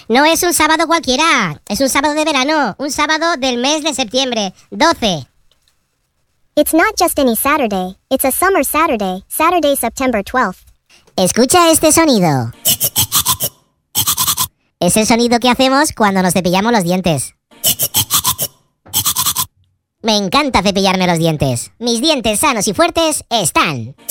No es un sábado cualquiera, es un sábado de verano, un sábado del mes de septiembre, 12. It's not just any Saturday, it's a summer Saturday, Saturday, September 12th. Escucha este sonido. Es el sonido que hacemos cuando nos cepillamos los dientes. Me encanta cepillarme los dientes. Mis dientes sanos y fuertes están.